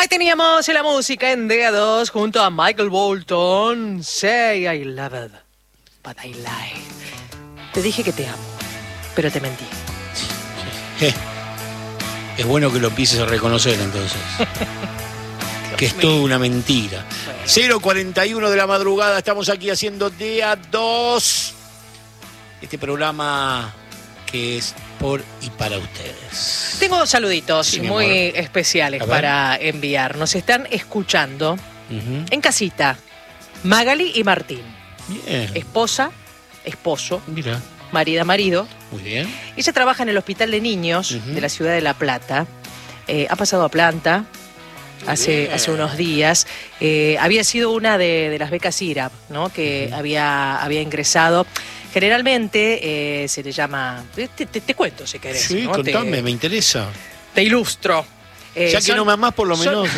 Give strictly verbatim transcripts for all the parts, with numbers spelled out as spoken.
Ahí teníamos la música en D A dos junto a Michael Bolton. Say I love it, but I lie. Te dije que te amo, pero te mentí. Eh, es bueno que lo empieces a reconocer entonces. Que es toda una mentira. Bueno. cero cuarenta y uno de la madrugada, estamos aquí haciendo D A dos. Este programa que es por y para ustedes. Tengo dos saluditos sí, muy especiales para enviar. Nos están escuchando uh-huh. en casita Magali y Martín. Bien. Esposa, esposo, mira, marida, marido. Muy bien. Ella trabaja en el Hospital de Niños uh-huh. de la ciudad de La Plata. Eh, ha pasado a planta hace, hace unos días. Eh, había sido una de, de las becas I R A P, ¿no? Que uh-huh. había, había ingresado. Generalmente eh, se le llama... Te, te, te cuento si querés. Sí, ¿no? contame, te, me interesa. Te ilustro. Eh, ya que son, no me amás, por lo menos...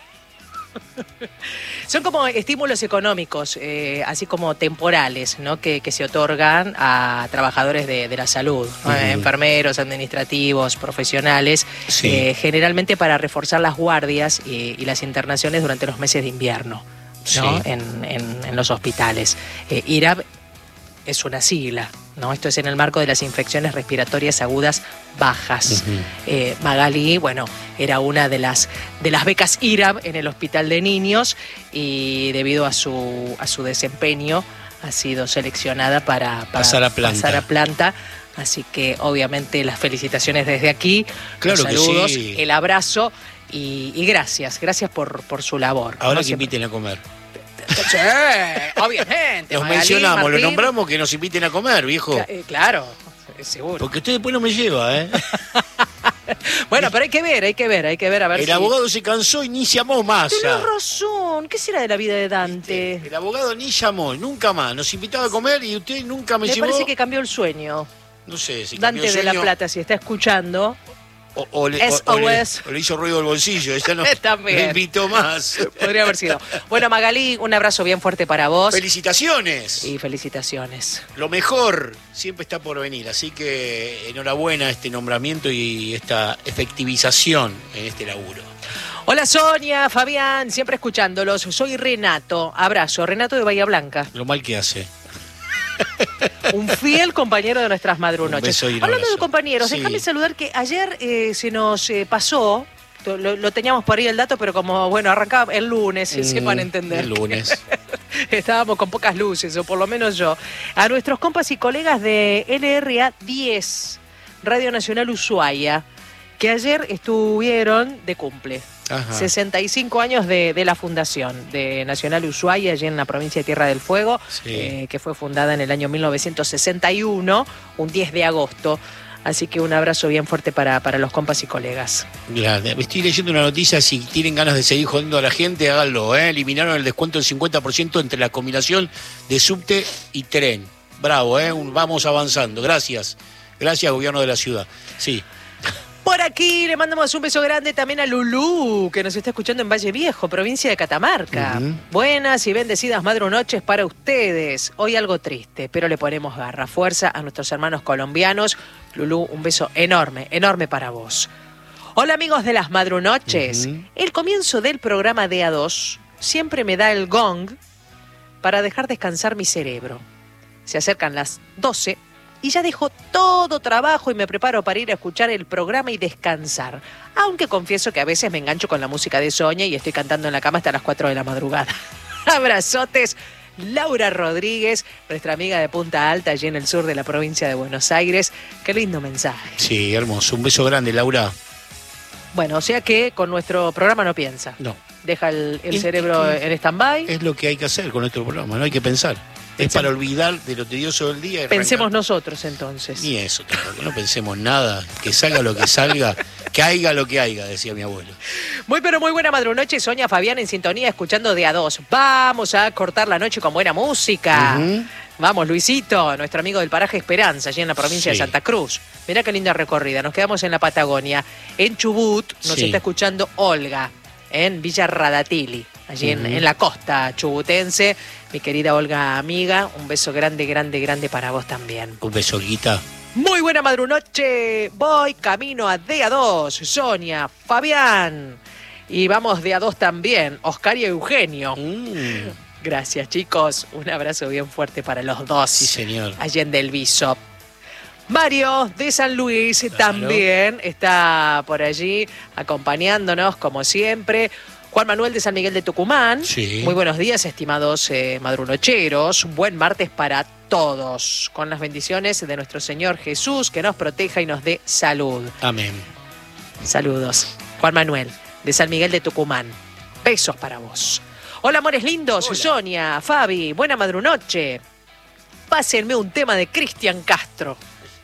Son, son como estímulos económicos, eh, así como temporales, ¿no? Que, que se otorgan a trabajadores de, de la salud, ¿no? uh-huh. enfermeros, administrativos, profesionales, sí. eh, generalmente para reforzar las guardias y, y las internaciones durante los meses de invierno, ¿no? Sí. en, en, en los hospitales. Eh, I R A P es una sigla, ¿no? Esto es en el marco de las infecciones respiratorias agudas bajas. Uh-huh. Eh, Magali, bueno, era una de las, de las becas I R A P en el Hospital de Niños y debido a su, a su desempeño ha sido seleccionada para, para pasar, a planta. pasar a planta. Así que obviamente las felicitaciones desde aquí, claro los saludos, que sí. el abrazo y, y gracias, gracias por, por su labor. Ahora ¿no? que Siempre... inviten a comer. Sí, obviamente. Los Magalí, mencionamos, Martín. Los nombramos, que nos inviten a comer, viejo. Cla- eh, claro, seguro. Porque usted después no me lleva, ¿eh? Bueno, pero hay que ver, hay que ver, hay que ver a ver El si... abogado se cansó y ni llamó más. Tenés razón, ¿qué será de la vida de Dante? El, el abogado ni llamó, nunca más. Nos invitaba a comer y usted nunca me, me llevó. Me parece que cambió el sueño. No sé si Dante cambió el sueño. de la Plata, si está escuchando... O, o, le, o, o, le, o le hizo ruido el bolsillo, ella no También. le invitó más. Podría haber sido. Bueno, Magalí, un abrazo bien fuerte para vos. ¡Felicitaciones! Y felicitaciones. Lo mejor siempre está por venir, así que enhorabuena este nombramiento y esta efectivización en este laburo. Hola Sonia, Fabián, siempre escuchándolos. Soy Renato. Abrazo, Renato de Bahía Blanca. Lo mal que hace. Un fiel compañero de nuestras madrunoches. Hablando de compañeros, sí. Déjame saludar que ayer eh, se nos eh, pasó, lo, lo teníamos por ahí el dato, pero como, bueno, arrancaba el lunes, mm, sepan entender. El lunes. Estábamos con pocas luces, o por lo menos yo. A nuestros compas y colegas de L R A diez, Radio Nacional Ushuaia, que ayer estuvieron de cumple. Ajá. sesenta y cinco años de, de la fundación de Nacional Ushuaia, allí en la provincia de Tierra del Fuego, sí. eh, que fue fundada en el año mil novecientos sesenta y uno, un diez de agosto. Así que un abrazo bien fuerte para, para los compas y colegas. Mira, estoy leyendo una noticia, si tienen ganas de seguir jodiendo a la gente, háganlo, ¿eh? Eliminaron el descuento del cincuenta por ciento entre la combinación de subte y tren. Bravo, ¿eh? Vamos avanzando. Gracias. Gracias, gobierno de la ciudad. Sí. Por aquí le mandamos un beso grande también a Lulú, que nos está escuchando en Valle Viejo, provincia de Catamarca. Uh-huh. Buenas y bendecidas madrunoches para ustedes. Hoy algo triste, pero le ponemos garra, fuerza a nuestros hermanos colombianos. Lulú, un beso enorme, enorme para vos. Hola amigos de las madrunoches. Uh-huh. El comienzo del programa D A dos siempre me da el gong para dejar descansar mi cerebro. Se acercan las doce. Y ya dejo todo trabajo y me preparo para ir a escuchar el programa y descansar. Aunque confieso que a veces me engancho con la música de Sonia y estoy cantando en la cama hasta las cuatro de la madrugada. Abrazotes, Laura Rodríguez, nuestra amiga de Punta Alta, allí en el sur de la provincia de Buenos Aires. Qué lindo mensaje. Sí, hermoso. Un beso grande, Laura. Bueno, o sea que con nuestro programa no piensa. No. Deja el, el cerebro en stand-by. Es lo que hay que hacer con nuestro programa, no hay que pensar. Es para olvidar de lo tedioso del día. Pensemos nosotros entonces. Ni eso tampoco, no pensemos nada, que salga lo que salga, que haiga lo que haiga, decía mi abuelo. Muy pero muy buena madrunoche, Sonia, Fabián en sintonía escuchando D A dos. Vamos a cortar la noche con buena música. Uh-huh. Vamos, Luisito, nuestro amigo del paraje Esperanza, allí en la provincia sí. de Santa Cruz. Mirá qué linda recorrida, nos quedamos en la Patagonia. En Chubut nos sí. está escuchando Olga, en Villa Radatili, allí uh-huh. en, en la costa chubutense. Mi querida Olga amiga, un beso grande, grande, grande para vos también. Un beso, Guita. Muy buena madrunoche, voy camino a D A dos, Sonia, Fabián. Y vamos de a dos también, Oscar y Eugenio. Mm. Gracias, chicos. Un abrazo bien fuerte para los dos. Sí, señor. Allende el Viso. Mario de San Luis Claro. también está por allí acompañándonos, como siempre. Juan Manuel de San Miguel de Tucumán. Sí. Muy buenos días, estimados eh, madrunocheros. Buen martes para todos. Con las bendiciones de nuestro Señor Jesús, que nos proteja y nos dé salud. Amén. Saludos. Juan Manuel de San Miguel de Tucumán. Besos para vos. Hola, amores lindos. Hola. Sonia, Fabi, buena madrunoche. Pásenme un tema de Cristian Castro.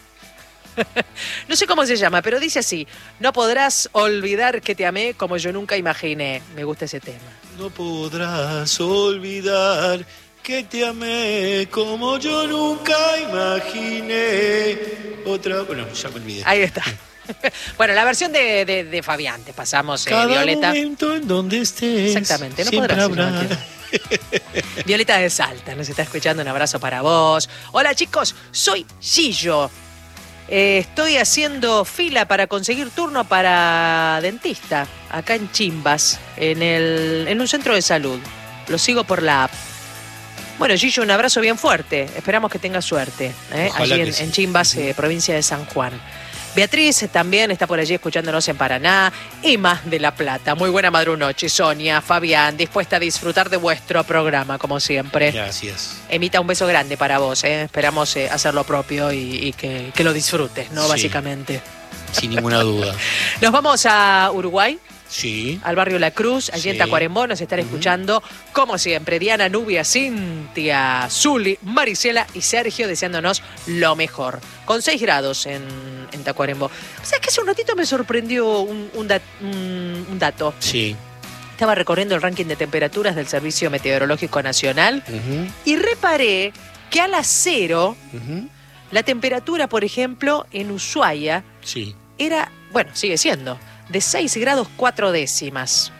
No sé cómo se llama, pero dice así: no podrás olvidar que te amé como yo nunca imaginé. Me gusta ese tema. No podrás olvidar que te amé como yo nunca imaginé. Otra, bueno, ya me olvidé. Ahí está. Bueno, la versión de, de, de Fabián, te pasamos, eh, Cada Violeta. momento en donde estés. Exactamente, no siempre podrás. habrá. si no quieres. Violeta de Salta, nos está escuchando, un abrazo para vos. Hola chicos, soy Gillo. Eh, estoy haciendo fila para conseguir turno para dentista, acá en Chimbas, en, el, en un centro de salud. Lo sigo por la app. Bueno, Gillo, un abrazo bien fuerte. Esperamos que tengas suerte, ¿eh? Ojalá allí que en, sí. en Chimbas, eh, provincia de San Juan. Beatriz también está por allí escuchándonos en Paraná. Emma de La Plata. Muy buena madrunoche. Sonia, Fabián, dispuesta a disfrutar de vuestro programa, como siempre. Gracias. Emita, un beso grande para vos. ¿eh? Esperamos eh, hacer lo propio y, y que, que lo disfrutes, ¿no? Sí. Básicamente. Sin ninguna duda. Nos vamos a Uruguay, Sí. al barrio La Cruz, allí Sí. en Tacuarembó. Nos están escuchando, como siempre, Diana, Nubia, Cintia, Zuli, Marisela y Sergio, deseándonos lo mejor. Con seis grados en, en Tacuarembó. O sea, que hace un ratito me sorprendió un, un, dat- un- un dato. Sí. Estaba recorriendo el ranking de temperaturas del Servicio Meteorológico Nacional Ujú, y reparé que a las cero, ujú. la temperatura, por ejemplo, en Ushuaia Sí. era, bueno, sigue siendo, de seis grados cuatro décimas.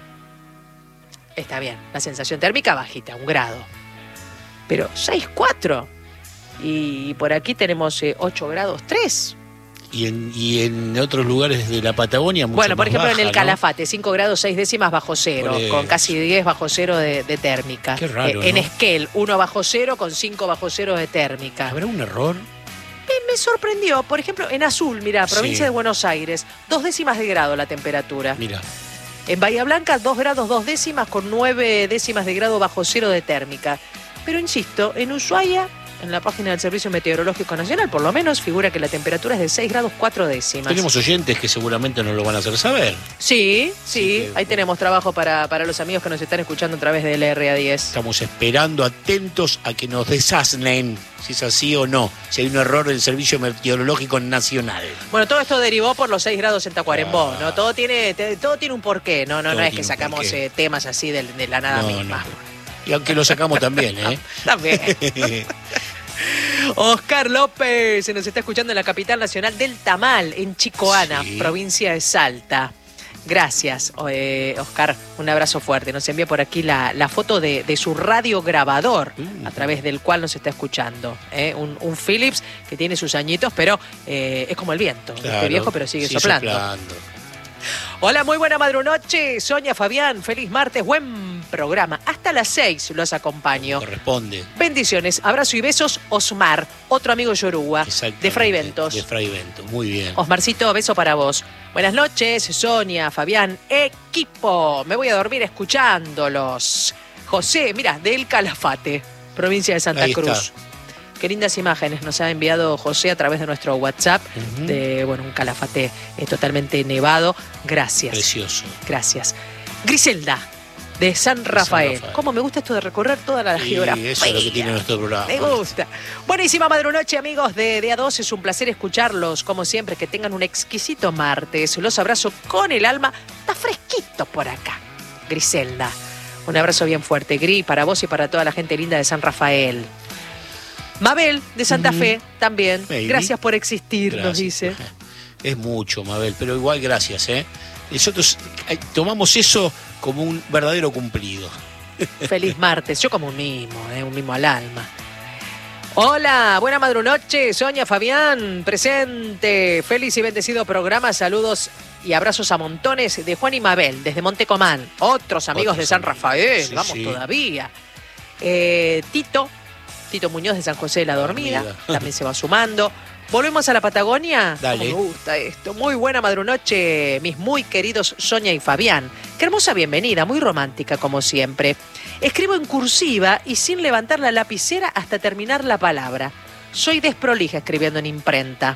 Está bien, la sensación térmica bajita, un grado. Pero seis cuatro. Y por aquí tenemos eh, ocho grados tres. Y en, y en otros lugares de la Patagonia mucho Bueno, por más ejemplo, en baja, el ¿no? Calafate, cinco grados seis décimas bajo cero, Por con eso. casi diez bajo cero de, de térmica. Qué raro, Eh, en ¿no? Esquel, uno bajo cero con cinco bajo cero de térmica. ¿Habrá un error? Me, me sorprendió, por ejemplo, en Azul, mira, provincia Sí. de Buenos Aires, dos décimas de grado la temperatura. Mira. En Bahía Blanca, dos grados dos décimas con nueve décimas de grado bajo cero de térmica. Pero insisto, en Ushuaia, en la página del Servicio Meteorológico Nacional, por lo menos, figura que la temperatura es de seis grados cuatro décimas. Tenemos oyentes que seguramente nos lo van a hacer saber. Sí, sí, Sí, que- ahí tenemos trabajo para, para los amigos que nos están escuchando a través del R A diez. Estamos esperando, atentos a que nos desasnen si es así o no, si hay un error del Servicio Meteorológico Nacional. Bueno, todo esto derivó por los seis grados en Tacuarembó, Ah. ¿no? Todo tiene, te- todo tiene un porqué, ¿no? No, Todo no es tiene que un sacamos porqué. eh, temas así de, de la nada No, misma. no. Y aunque lo sacamos también, ¿eh? También. Oscar López se nos está escuchando en la capital nacional del Tamal, en Chicoana, Sí. provincia de Salta. Gracias, eh, Oscar. Un abrazo fuerte. Nos envía por aquí la, la foto de, de su radiograbador Mm. a través del cual nos está escuchando. ¿eh? Un, un Philips que tiene sus añitos, pero eh, es como el viento. Claro, Este viejo, pero sigue sigue soplando. soplando. Hola, muy buena madrunoche. Sonia, Fabián, feliz martes, buen programa. Hasta las seis los acompaño. Corresponde. Bendiciones, abrazo y besos, Osmar, otro amigo yoruba, Exactamente. de Fray Ventos. De Fray Ventos, muy bien. Osmarcito, beso para vos. Buenas noches, Sonia, Fabián, equipo. Me voy a dormir escuchándolos. José, mira, del Calafate, provincia de Santa Ahí Cruz. está. Qué lindas imágenes nos ha enviado José a través de nuestro WhatsApp Ujú. de, bueno, un Calafate eh, totalmente nevado. Gracias. Precioso. Gracias. Griselda, de San Rafael. Rafael. ¿Cómo me gusta esto de recorrer toda la Sí, geografía? eso es lo que tiene nuestro programa. Me gusta. Buenísima madrunoche, amigos de D A dos. Es un placer escucharlos, como siempre. Que tengan un exquisito martes. Los abrazo con el alma. Está fresquito por acá. Griselda. Un abrazo bien fuerte, Gri, para vos y para toda la gente linda de San Rafael. Mabel, de Santa Ujú. Fe, también. Baby. Gracias por existir, nos Gracias. dice. Es mucho, Mabel, pero igual gracias, ¿eh? Nosotros eh, tomamos eso como un verdadero cumplido. Feliz martes. Yo como un mimo, eh, un mimo al alma. Hola, buena madrunoche. Sonia, Fabián, presente. Feliz y bendecido programa. Saludos Y abrazos a montones de Juan y Mabel, desde Montecomán. Otros amigos Otros de San amigos. Rafael, Sí, vamos sí. todavía. Eh, Tito, Tito Muñoz de San José de la Dormida, Dormida. también se va sumando. ¿Volvemos a la Patagonia? Dale. ¿Cómo me gusta esto? Muy buena madrunoche, mis muy queridos Sonia y Fabián. Qué hermosa bienvenida, muy romántica como siempre. Escribo en cursiva y sin levantar la lapicera hasta terminar la palabra. Soy desprolija escribiendo en imprenta.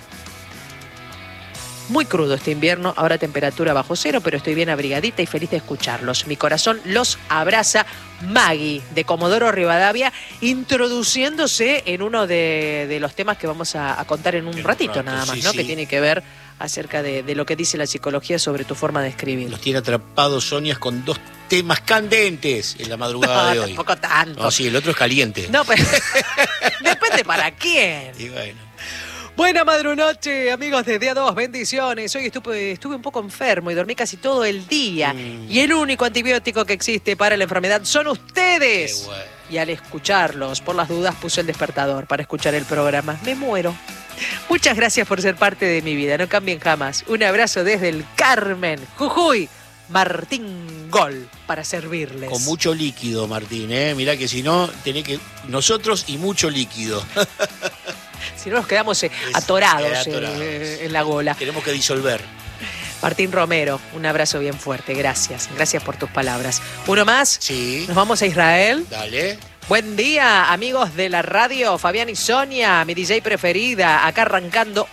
Muy crudo este invierno, ahora temperatura bajo cero, pero estoy bien abrigadita y feliz de escucharlos. Mi corazón los abraza. Maggie, de Comodoro Rivadavia, introduciéndose en uno de, de los temas que vamos a, a contar en un En un ratito rato, nada más, sí, ¿no? sí. Que tiene que ver acerca de, de lo que dice la psicología sobre tu forma de escribir. Los tiene atrapados Sonia con dos temas candentes en la madrugada No, de hoy. tampoco tanto. No, sí, el otro es caliente. No, pero depende para quién. Y bueno. Buena madrunoche, amigos de Día dos, bendiciones. Hoy estuve, estuve un poco enfermo y dormí casi todo el día. Mm. Y el único antibiótico que existe para la enfermedad son ustedes. Qué bueno. Y al escucharlos, por las dudas, puse el despertador para escuchar el programa. Me muero. Muchas gracias por ser parte de mi vida. No cambien jamás. Un abrazo desde el Carmen, Jujuy. Martín Gol, para servirles. Con mucho líquido, Martín, ¿eh? Mirá que si no, tenés que... Nosotros y mucho líquido. Si no nos quedamos eh, Es- atorados, eh, atorados. eh, en la gola. Tenemos que disolver. Martín Romero, un abrazo bien fuerte. Gracias. Gracias por tus palabras. Uno más. Sí, Nos vamos a Israel. dale. Buen día, amigos de la radio. Fabián y Sonia, mi D J preferida. Acá arrancando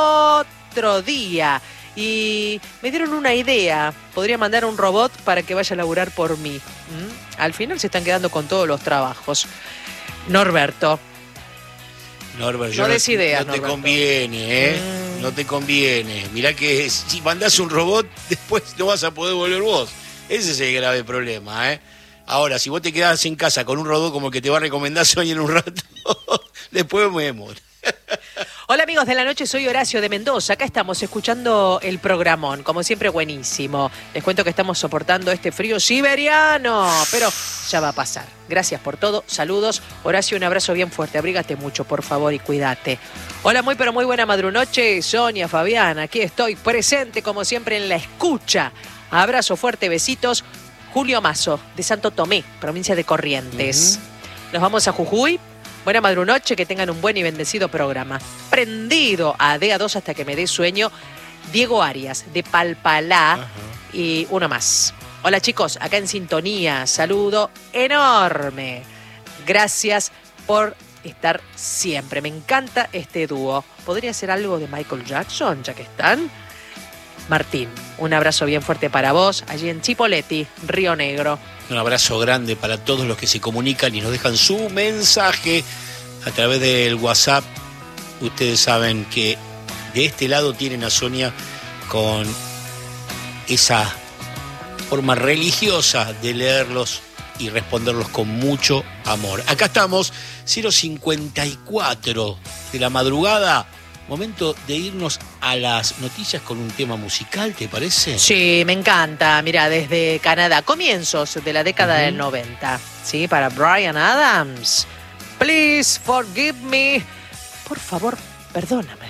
otro día. Y me dieron una idea. Podría mandar un robot para que vaya a laburar por mí. ¿Mm? Al final se están quedando con todos los trabajos. Norberto. Norbert, No yo des ideas, no te Norberto. conviene, ¿eh? Mm. No te conviene. Mirá que si mandás un robot, después no vas a poder volver vos. Ese es el grave problema, ¿eh? Ahora, si vos te quedás en casa con un robot como el que te va a recomendar Sonia en un rato, después vemos. Hola amigos de la noche, soy Horacio de Mendoza. Acá estamos escuchando el programón, como siempre buenísimo. Les cuento que estamos soportando este frío siberiano, pero ya va a pasar. Gracias por todo, saludos. Horacio, un abrazo bien fuerte, abrígate mucho por favor y cuídate. Hola, muy pero muy buena madrunoche, Sonia, Fabián, aquí estoy presente como siempre en la escucha. Abrazo fuerte, besitos. Julio Mazo, de Santo Tomé, provincia de Corrientes. Uh-huh. Nos vamos a Jujuy. Buena madrunoche, que tengan un buen y bendecido programa. Prendido a D A dos hasta que me dé sueño. Diego Arias, de Palpalá. Ajá. Y uno más. Hola chicos, acá en sintonía. Saludo enorme. Gracias por estar siempre. Me encanta este dúo. ¿Podría ser algo de Michael Jackson, ya que están? Martín, un abrazo bien fuerte para vos, allí en Chipoleti, Río Negro. Un abrazo grande para todos los que se comunican y nos dejan su mensaje a través del WhatsApp. Ustedes saben que de este lado tienen a Sonia con esa forma religiosa de leerlos y responderlos con mucho amor. Acá estamos, cero cincuenta y cuatro de la madrugada. Momento de irnos a las noticias con un tema musical, ¿te parece? Sí, me encanta. Mira, desde Canadá, comienzos de la década uh-huh. del noventa, ¿sí? Para Bryan Adams. Please forgive me. Por favor, perdóname.